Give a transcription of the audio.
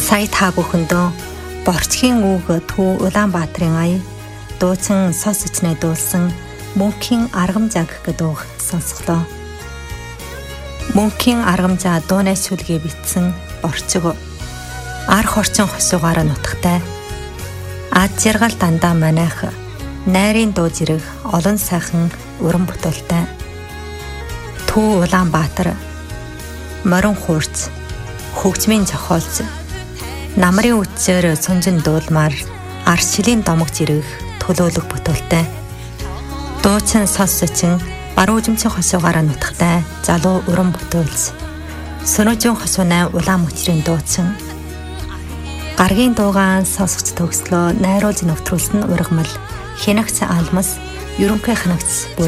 Сая та бүхэндөө Борчхийн үг Төв Улаанбаатарын ая дуучин сонсож найдуулсан Мөнхийн аргамжааг гэдэг сонсголоо. Мөнхийн аргамжаа дуунай сүлгээ битсэн Борчиг ар хорчин хосуугаараа нутагтай. Ад жаргал дандаа манайх найрын дуу зэрэг олон сайхан уран бүтээлтэй. Төв Улаанбаатар морин хуурц хөгжмийн зохиолч намрын үтсээр сунжин дуулмаар аршилийн домог зэрэг төлөөлөх бүтээлтэй. Дуучин сонсочин баруун жимчийн хосуугаараа нутагтай залуу уран бүтээлч Сөнөжин хосуунай улаан мөчрийн дуучин гаргийн дуугаан сонсогч төгслөө найруулж нэвтрүүлсэн ургамал хянагч алмас ерөнхий хянагч